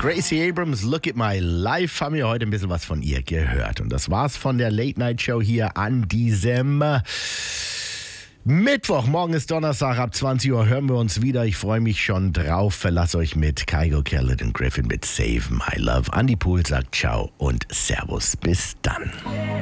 Gracie Abrams, Look at My Life, haben wir heute ein bisschen was von ihr gehört. Und das war's von der Late Night Show hier an diesem Mittwoch. Morgen ist Donnerstag, ab 20 Uhr hören wir uns wieder. Ich freue mich schon drauf. Verlass euch mit Kygo, Kellett und Griffin mit Save My Love. Andy Pool sagt Ciao und Servus. Bis dann.